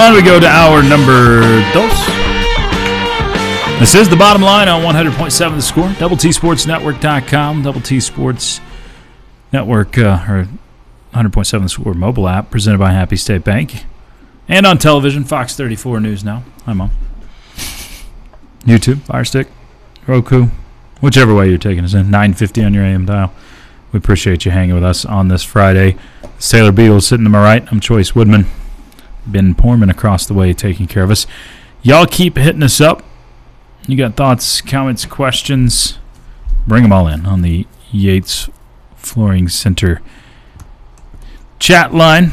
On we go to hour number dos. This is The Bottom Line on 100.7 The Score, DoubleTSportsNetwork.com, Double T Sports Network, or 100.7 The Score mobile app, presented by Happy State Bank. And on television, Fox 34 News Now. Hi, Mom. YouTube, Fire Stick, Roku, whichever way you're taking us in, 950 on your AM dial. We appreciate you hanging with us on this Friday. Sailor Beatles sitting to my right. I'm Choice Woodman. Ben Porman across the way taking care of us. Y'all keep hitting us up. You got thoughts, comments, questions? Bring them all in on the Yates Flooring Center chat line.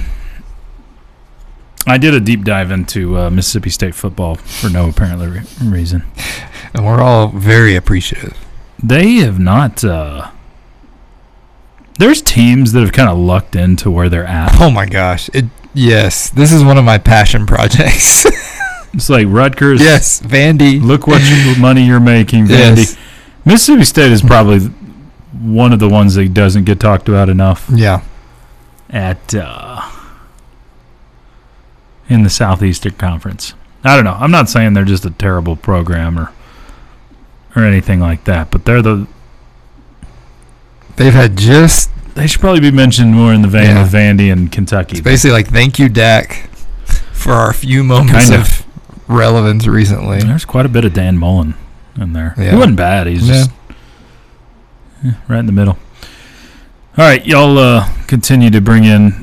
I did a deep dive into Mississippi State football for no apparent reason. And we're all very appreciative. They have not... there's teams that have kind of lucked into where they're at. Oh, my gosh. Yes, this is one of my passion projects. It's like Rutgers. Yes, Vandy. Look what money you're making, Vandy. Yes. Mississippi State is probably one of the ones that doesn't get talked about enough. Yeah. In the Southeastern Conference. I don't know. I'm not saying they're just a terrible program or anything like that, but they should probably be mentioned more in the vein of Vandy and Kentucky. It's basically like thank you, Dak, for our few moments of relevance recently. There's quite a bit of Dan Mullen in there. Yeah. He wasn't bad. He's just right in the middle. All right, y'all continue to bring in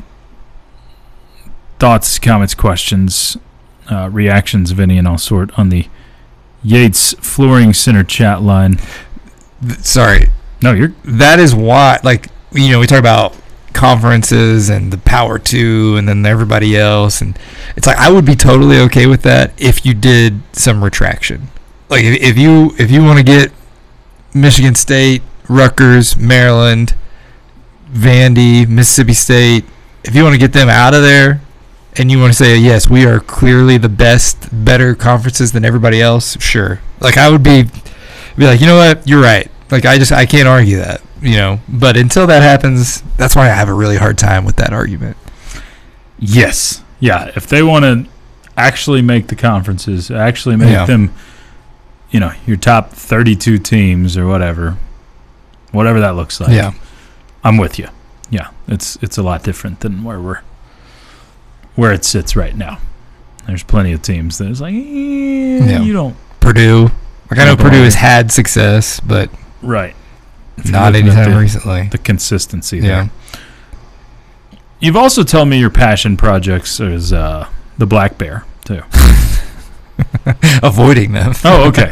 thoughts, comments, questions, reactions of any and all sort on the Yates Flooring Center chat line. Sorry. No, that is why, like, you know, we talk about conferences and the Power 2 and then everybody else, and it's like I would be totally okay with that if you did some retraction. Like if you want to get Michigan State, Rutgers, Maryland, Vandy, Mississippi State, if you want to get them out of there and you want to say, yes, we are clearly the better conferences than everybody else, sure. Like I would be like, you know what, you're right. Like I can't argue that. You know, but until that happens, that's why I have a really hard time with that argument. Yes. Yeah. If they want to actually make the conferences, actually make them, you know, your top 32 teams or whatever that looks like. Yeah. I'm with you. Yeah. It's a lot different than where it sits right now. There's plenty of teams that is like, you don't. Purdue. Like I know Purdue has had success, but. Right. Not anytime recently. The consistency there. You've also told me your passion projects is the black bear, too. Avoiding them. Oh, okay.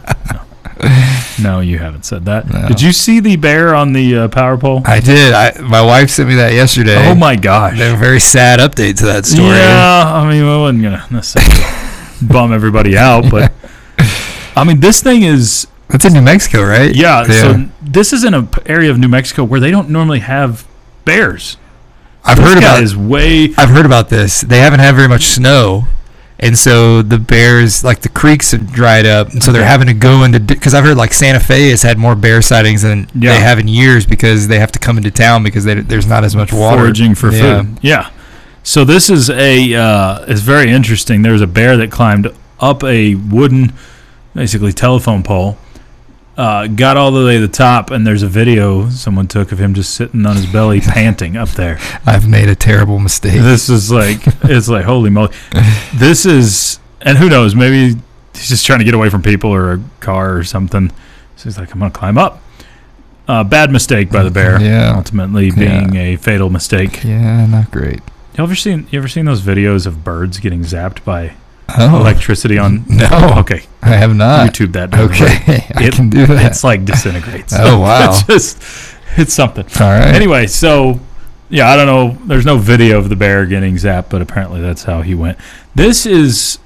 No, you haven't said that. No. Did you see the bear on the power pole? I did. My wife sent me that yesterday. Oh, my gosh. They have a very sad update to that story. Yeah, I mean, I wasn't going to necessarily bum everybody out, but, I mean, this thing is... That's in New Mexico, right? Yeah, so this is in an area of New Mexico where they don't normally have bears. I've heard about this. They haven't had very much snow, and so the bears, like the creeks have dried up, and so they're having to go into, because I've heard like Santa Fe has had more bear sightings than they have in years because they have to come into town because there's not as much water. Foraging for food. Yeah. So this is it's very interesting. There's a bear that climbed up a wooden, basically telephone pole. Got all the way to the top, and there's a video someone took of him just sitting on his belly panting up there. I've made a terrible mistake. This is like, it's like, holy moly. This is, and who knows, maybe he's just trying to get away from people or a car or something. So he's like, I'm going to climb up. Bad mistake by the bear, ultimately being a fatal mistake. Yeah, not great. You ever seen those videos of birds getting zapped by electricity on? No. Okay. I have not. YouTube that. Okay. I can do that. It's like disintegrates. Oh, wow. It's something. All right. Anyway, so, yeah, I don't know. There's no video of the bear getting zapped, but apparently that's how he went. This is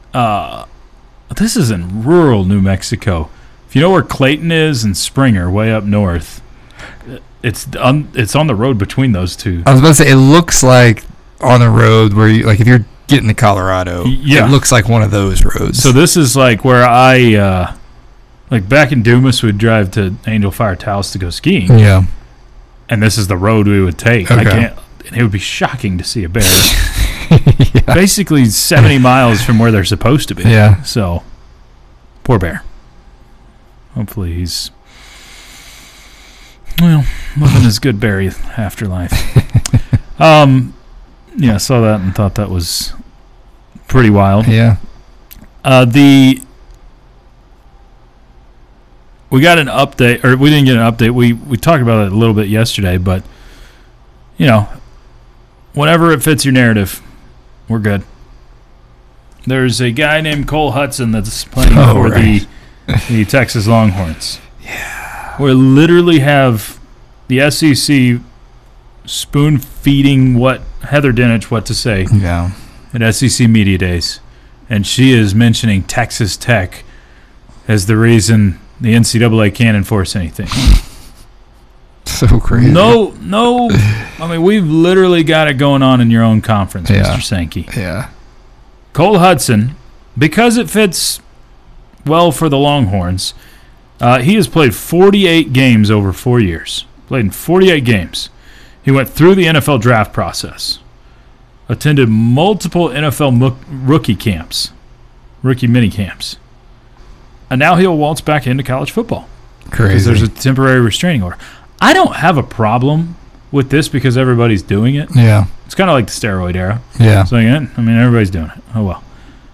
in rural New Mexico. If you know where Clayton is and Springer, way up north, it's on the road between those two. I was about to say, it looks like on the road where you, like if you're getting to Colorado, it looks like one of those roads. So this is like where like back in Dumas, we'd drive to Angel Fire Taos to go skiing. Yeah. And this is the road we would take. Okay. It would be shocking to see a bear Yeah. Basically 70 miles from where they're supposed to be. Yeah. So, poor bear. Hopefully he's, living his good berry afterlife. Yeah, I saw that and thought that was pretty wild. Yeah. We got an update, or we didn't get an update. We talked about it a little bit yesterday, but whenever it fits your narrative, we're good. There's a guy named Cole Hudson that's playing for the Texas Longhorns. Yeah. We literally have the SEC spoon-feeding Heather Dinich what to say at SEC Media Days. And she is mentioning Texas Tech as the reason the NCAA can't enforce anything. So crazy. No. I mean, we've literally got it going on in your own conference, Mr. Sankey. Yeah. Cole Hudson, because it fits well for the Longhorns, he has played 48 games over 4 years. Played in 48 games. He went through the NFL draft process. Attended multiple NFL rookie mini camps. And now he'll waltz back into college football. Crazy. Because there's a temporary restraining order. I don't have a problem with this because everybody's doing it. Yeah. It's kind of like the steroid era. Yeah. So, everybody's doing it. Oh, well.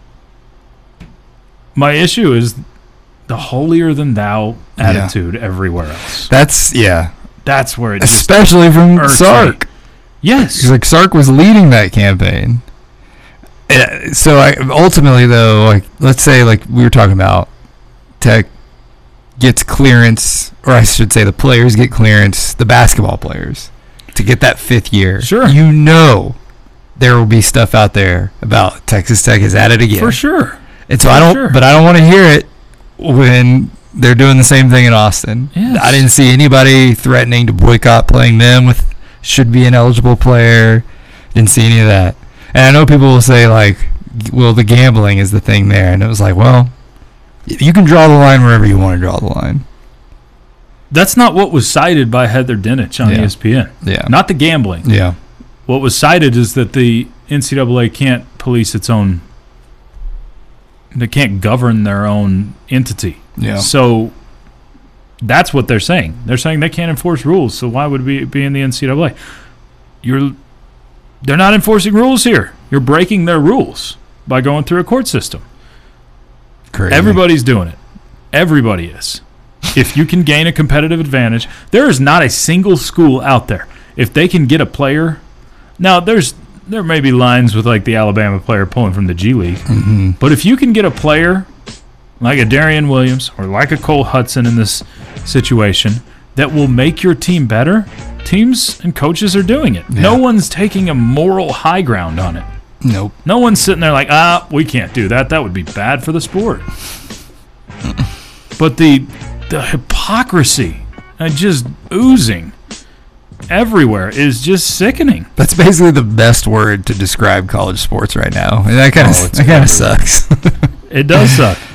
My issue is the holier-than-thou attitude everywhere else. That's where it just especially from Sark. Me. Yes. Because, Sark was leading that campaign. So, ultimately, though, let's say, we were talking about, Tech gets clearance, or I should say the players get clearance, the basketball players, to get that 5th year. Sure. There will be stuff out there about Texas Tech is at it again. For sure. And so I don't want to hear it when they're doing the same thing in Austin. Yes. I didn't see anybody threatening to boycott playing them with should be an eligible player. Didn't see any of that. And I know people will say, the gambling is the thing there. And it was you can draw the line wherever you want to draw the line. That's not what was cited by Heather Dinich on ESPN. Yeah. Not the gambling. Yeah. What was cited is that the NCAA can't police its own. They can't govern their own entity. Yeah. So that's what they're saying. They're saying they can't enforce rules. So why would it be in the NCAA? They're not enforcing rules here. You're breaking their rules by going through a court system. Crazy. Everybody's doing it. Everybody is. If you can gain a competitive advantage, there is not a single school out there. If they can get a player, now there may be lines with the Alabama player pulling from the G League, but if you can get a player like a Darian Williams or like a Cole Hudson in this situation that will make your team better, teams and coaches are doing it. Yeah. No one's taking a moral high ground on it. Nope. No one's sitting there we can't do that. That would be bad for the sport. But the hypocrisy just oozing everywhere is just sickening. That's basically the best word to describe college sports right now. And that kind of sucks. It does suck.